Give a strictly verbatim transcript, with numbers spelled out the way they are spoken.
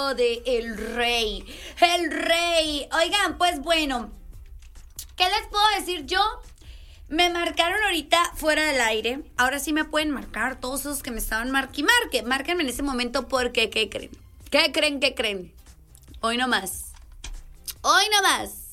hablando de el rey, el rey. Oigan, pues bueno, ¿qué les puedo decir yo? Me marcaron ahorita fuera del aire. Ahora sí me pueden marcar todos esos que me estaban marque y marque. Márquenme en ese momento porque, ¿qué creen? ¿Qué creen? ¿Qué creen? Hoy no más. Hoy no más.